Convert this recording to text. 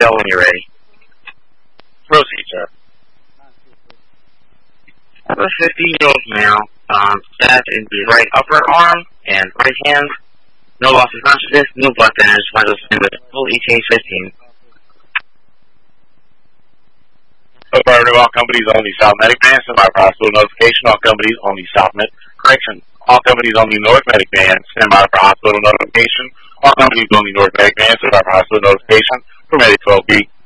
tell when you're ready. Proceed, sir. I have a 15-year-old male, stabbed in the right upper arm and right hand. No loss of consciousness, no blood damage, vital sign with full ETA 15. Affirmative, all companies only South Medic Band, standby for hospital notification. All companies only South Med, correction. All companies only North Medic Band, standby for hospital notification. All companies only North Medic Band, standby for hospital notification for Medic 12B.